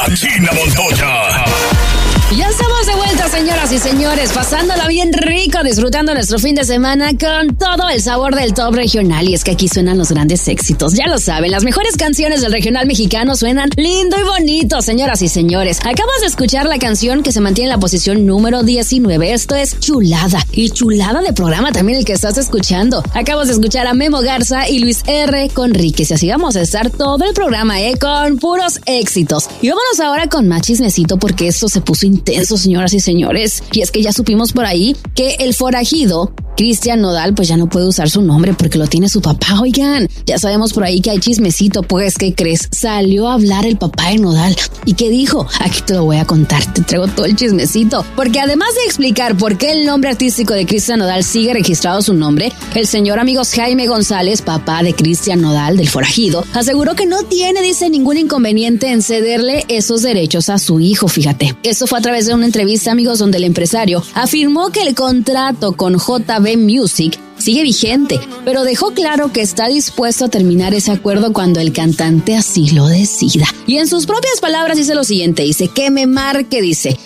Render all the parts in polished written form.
China Montoya. Ya estamos de vuelta, señoras y señores, pasándola bien rico, disfrutando nuestro fin de semana con todo el sabor del top regional. Y es que aquí suenan los grandes éxitos, ya lo saben, las mejores canciones del regional mexicano suenan lindo y bonito, señoras y señores. Acabas de escuchar la canción que se mantiene en la posición número 19, esto es Chulada, y chulada de programa también el que estás escuchando. Acabas de escuchar a Memo Garza y Luis R. Conríquez, y así vamos a estar todo el programa, con puros éxitos. Y vámonos ahora con más chismecito porque esto se puso intenso, señoras y señores. Y es que ya supimos por ahí que el forajido Cristian Nodal pues ya no puede usar su nombre porque lo tiene su papá. Oigan, ya sabemos por ahí que hay chismecito, pues ¿qué crees? Salió a hablar el papá de Nodal. ¿Y qué dijo? Aquí te lo voy a contar, te traigo todo el chismecito. Porque además de explicar por qué el nombre artístico de Cristian Nodal sigue registrado su nombre, el señor amigos Jaime González, papá de Cristian Nodal, del forajido, aseguró que no tiene, dice, ningún inconveniente en cederle esos derechos a su hijo, fíjate. Esto fue a través de una entrevista, amigos, donde el empresario afirmó que el contrato con JB Music sigue vigente, pero dejó claro que está dispuesto a terminar ese acuerdo cuando el cantante así lo decida. Y en sus propias palabras dice lo siguiente, dice, que me marque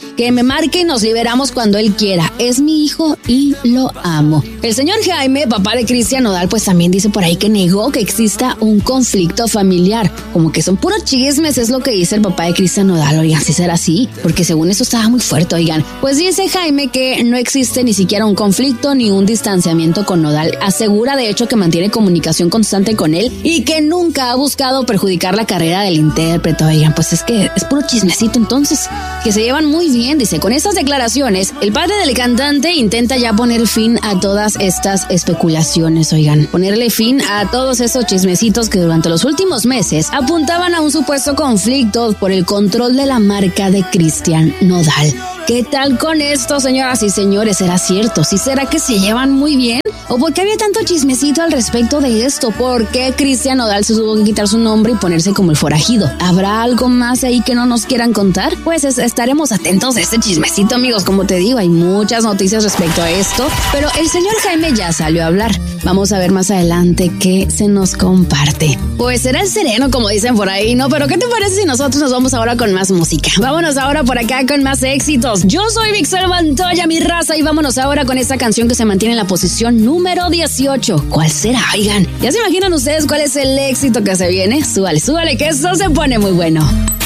y nos liberamos cuando él quiera. Es mi hijo y lo amo. El señor Jaime, papá de Cristian Nodal, pues también dice por ahí que negó que exista un conflicto familiar. Como que son puros chismes, es lo que dice el papá de Cristian Nodal. Oigan, si será así, porque según eso estaba muy fuerte, oigan. Pues dice Jaime que no existe ni siquiera un conflicto ni un distanciamiento con Nodal. Asegura de hecho que mantiene comunicación constante con él y que nunca ha buscado perjudicar la carrera del intérprete. Oigan, pues es que es puro chismecito entonces, que se llevan muy bien, dice. Con estas declaraciones, el padre del cantante intenta ya poner fin a todas estas especulaciones, oigan, ponerle fin a todos esos chismecitos que durante los últimos meses apuntaban a un supuesto conflicto por el control de la marca de Cristian Nodal. ¿Qué tal con esto, señoras y señores? ¿Será cierto? ¿Sí será que se llevan muy bien? ¿O por qué había tanto chismecito al respecto de esto? ¿Por qué Cristian Nodal se tuvo que quitar su nombre y ponerse como el forajido? ¿Habrá algo más ahí que no nos quieran contar? Pues estaremos atentos a este chismecito, amigos. Como te digo, hay muchas noticias respecto a esto, pero el señor Jaime ya salió a hablar. Vamos a ver más adelante qué se nos comparte. Pues será el sereno, como dicen por ahí, ¿no? Pero ¿qué te parece si nosotros nos vamos ahora con más música? Vámonos ahora por acá con más éxitos. Yo soy Vixel Montoya, mi raza, y vámonos ahora con esta canción que se mantiene en la posición número 18. ¿Cuál será? Oigan, ¿ya se imaginan ustedes cuál es el éxito que se viene? Súbale, que esto se pone muy bueno.